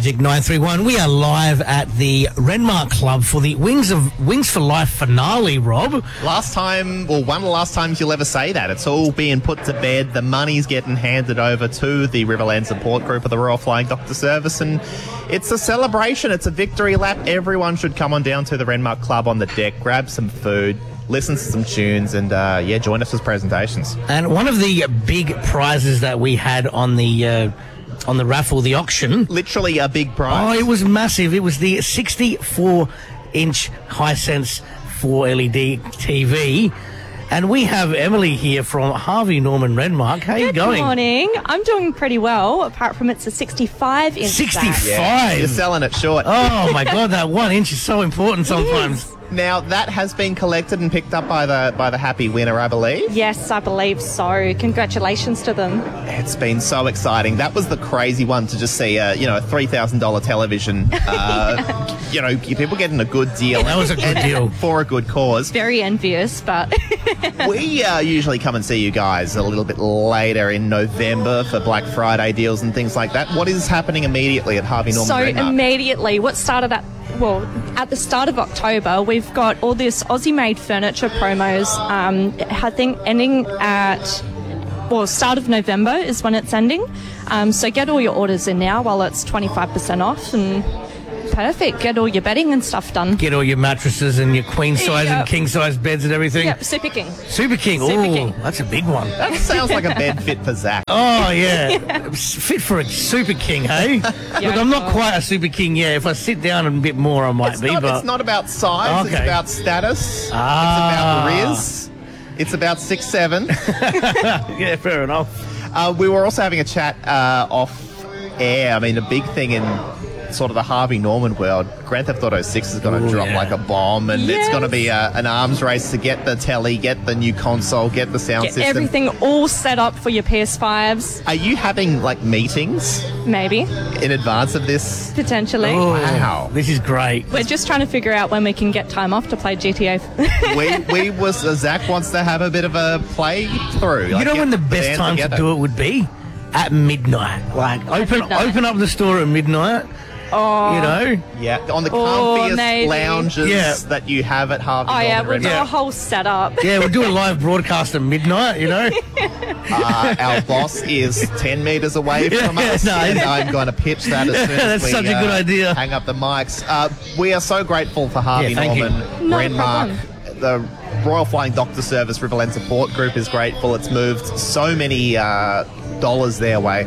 Magic 931. We are live at the Renmark Club for the Wings for Life finale, Rob. One of the last times you'll ever say that. It's all being put to bed. The money's getting handed over to the Riverland Support Group of the Royal Flying Doctor Service, and it's a celebration. It's a victory lap. Everyone should come on down to the Renmark Club on the deck, grab some food, listen to some tunes, and join us for presentations. And one of the big prizes that we had on the raffle, the auction. Literally a big prize. Oh, it was massive. It was the 64-inch Hisense 4LED TV. And we have Emily here from Harvey Norman Renmark. How are you going? Good morning. I'm doing pretty well, apart from it's a 65-inch. 65? Yeah, you're selling it short. Oh, my God, that 1 inch is so important sometimes. Now, that has been collected and picked up by the happy winner, I believe. Yes, I believe so. Congratulations to them. It's been so exciting. That was the crazy one to just see a $3,000 television. People getting a good deal. That was a good deal. For a good cause. Very envious, but... We usually come and see you guys a little bit later in November for Black Friday deals and things like that. What is happening immediately at Harvey Norman Renmark? So immediately, what started at the start of October, we've got all this Aussie-made furniture promos, I think ending at, start of November is when it's ending. So get all your orders in now while it's 25% off, and perfect. Get all your bedding and stuff done. Get all your mattresses and your queen size and king size beds and everything. Yep, Super King. Super King. That's a big one. That sounds like a bed fit for Zach. Oh, yeah. Fit for a Super King, hey? Look, I'm not quite a Super King yet. If I sit down a bit more, I might be. It's not about size. Okay. It's about status. It's about Riz. It's about 6'7". Yeah, fair enough. We were also having a chat off air. I mean, a big thing in sort of the Harvey Norman world, Grand Theft Auto 6 is going to drop like a bomb, and it's going to be an arms race to get the telly, get the new console, get the sound system. Everything all set up for your PS5s. Are you having meetings? Maybe. In advance of this? Potentially. Oh, wow. This is great. We're just trying to figure out when we can get time off to play GTA. Zach wants to have a bit of a play through. You know when the best time to do it would be? At midnight. Open up the store at midnight. Oh. You know? Yeah, on the comfiest lounges that you have at Harvey Norman. Oh, yeah, we'll do a whole setup. Yeah, we'll do a live broadcast at midnight, you know? Our boss is 10 metres away from us, and I'm going to pitch that as soon as That's such a good idea. Hang up the mics. We are so grateful for Harvey Norman Renmark. The Royal Flying Doctor Service Riverland Support Group is grateful. It's moved so many dollars their way.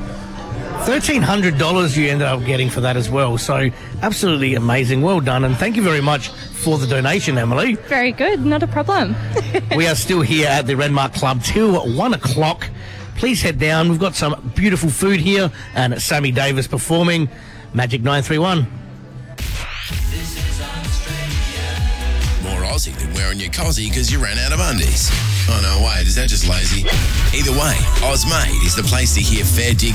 $1,300 you ended up getting for that as well. So absolutely amazing. Well done. And thank you very much for the donation, Emily. Very good. Not a problem. We are still here at the Renmark Club till 1 o'clock. Please head down. We've got some beautiful food here and Sammy Davis performing Magic 931. More Aussie than wearing your cozzy because you ran out of undies. Oh, no, wait, is that just lazy? Either way, Ozmade is the place to hear fair dinkum